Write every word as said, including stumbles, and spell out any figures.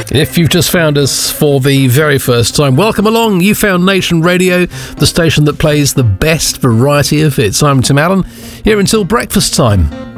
If you've just found us for the very first time, welcome along. You found Nation Radio, the station that plays the best variety of hits. I'm Tim Allen, here until breakfast time.